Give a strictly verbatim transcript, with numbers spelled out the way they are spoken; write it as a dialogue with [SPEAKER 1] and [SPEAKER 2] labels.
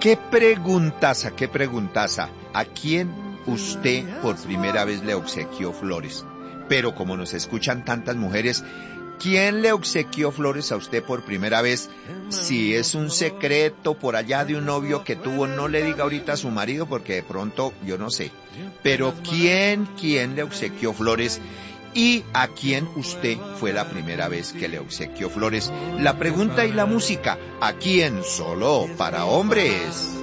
[SPEAKER 1] qué preguntaza, qué preguntaza. ¿A quién usted por primera vez le obsequió flores? Pero como nos escuchan tantas mujeres, ¿quién le obsequió flores a usted por primera vez? Si es un secreto por allá de un novio que tuvo, no le diga ahorita a su marido porque de pronto, yo no sé. Pero ¿quién, quién le obsequió flores? ¿Y a quién usted fue la primera vez que le obsequió flores? La pregunta y la música, ¿a quién? Solo para hombres.